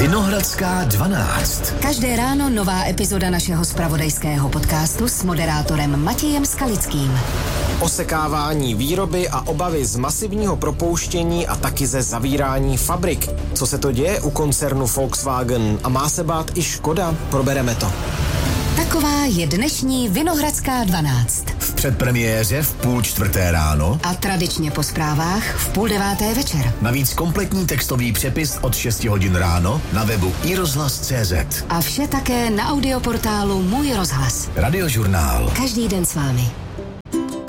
Vinohradská 12. Každé ráno nová epizoda našeho zpravodajského podcastu s moderátorem Matějem Skalickým. Osekávání výroby a obavy z masivního propouštění a taky ze zavírání fabrik. Co se to děje u koncernu Volkswagen a má se bát i Škoda? Probereme to. Taková je dnešní Vinohradská 12. V předpremiéře v 3:30 ráno A tradičně po zprávách v 8:30 večer. navíc kompletní textový přepis od 6 hodin ráno na webu iRozhlas.cz. A vše také na audioportálu Můj rozhlas. Radiožurnál. Každý den s vámi.